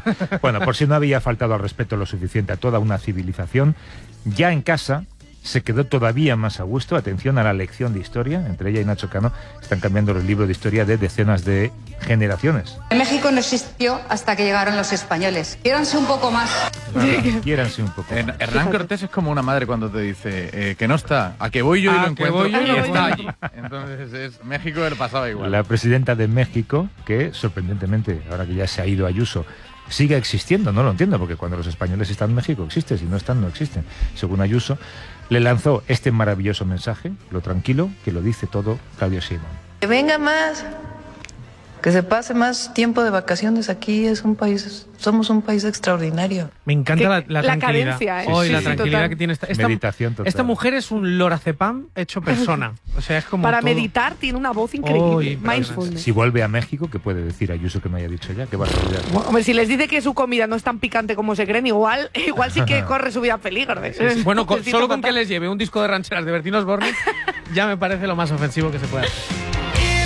Bueno, por si no había faltado al respeto lo suficiente a toda una civilización, ya en casa se quedó todavía más a gusto. Atención a la lección de historia. Entre ella y Nacho Cano están cambiando los libros de historia de decenas de generaciones. México no existió hasta que llegaron los españoles. Quiéranse un poco más. Quiéranse un poco más. Hernán Cortés es como una madre cuando te dice que no está, a que voy yo y lo encuentro y está allí. Entonces México le pasaba igual. La presidenta de México, que sorprendentemente, ahora que ya se ha ido Ayuso, sigue existiendo, no lo entiendo, porque cuando los españoles están en México existe, si no están, no existen. Según Ayuso, le lanzó este maravilloso mensaje, lo tranquilo, que lo dice todo Claudio Sheinbaum. Que venga más, que se pase más tiempo de vacaciones aquí, somos un país extraordinario. Me encanta la tranquilidad. Cadencia, la tranquilidad que tiene Meditación total. Esta mujer es un lorazepam hecho persona. O sea, es como para todo. meditar tiene una voz increíble. Mindfulness. Si vuelve a México, ¿qué puede decir Ayuso que no haya dicho ya? Qué barbaridad. Hombre, si les dice que su comida no es tan picante como se creen, igual sí que corre su vida en peligro. Bueno, solo con que les lleve un disco de rancheras de Bertín Osborne ya me parece lo más ofensivo que se puede hacer.